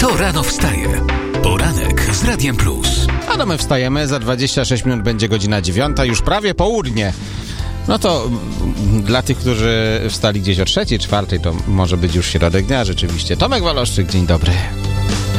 To rano wstaje. Poranek z Radiem Plus. A no my wstajemy, za 26 minut będzie godzina 9, już prawie południe. No to dla tych, którzy wstali gdzieś o 3, 4, to może być już środek dnia rzeczywiście. Tomek Waloszczyk, dzień dobry.